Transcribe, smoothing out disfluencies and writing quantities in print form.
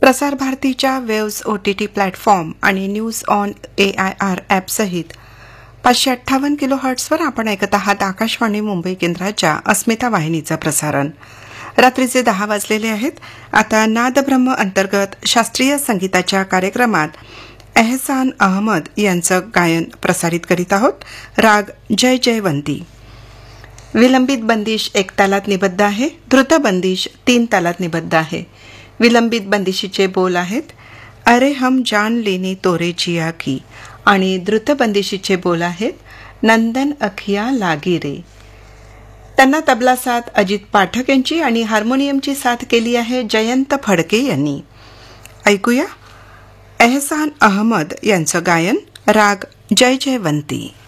प्रसार भारतीच्या waves OTT platform आणि न्यूज ऑन AIR ॲपसहित 558 किलोहर्ट्झवर आपण ऐकत आहात आकाशवाणी मुंबई केंद्राच्या अस्मिता वाहिनीचं प्रसारण. रात्रीचे 10 वाजलेले आहेत. आता नादब्रह्म अंतर्गत शास्त्रीय संगीताच्या कार्यक्रमात एहसान अहमद यांचं गायन प्रसारित करीत आहोत. राग जय जयवंती. विलंबित बंदिश 1 तालात निबद्ध आहे. द्रुत बंदिश 3 तालात निबद्ध आहे. विलंबित बंदिशीचे बोल आहेत, अरे हम जान लेने तोरे जिया की, आणि द्रुत बंदिशीचे बोल आहेत, नंदन अखिया लागी रे. त्यांना तबला साथ अजित पाठक यांची आणि हार्मोनियमची साथ केली आहे जयंत फडके यांनी. ऐकूया एहसान अहमद यांचं गायन. राग जय जयवंती.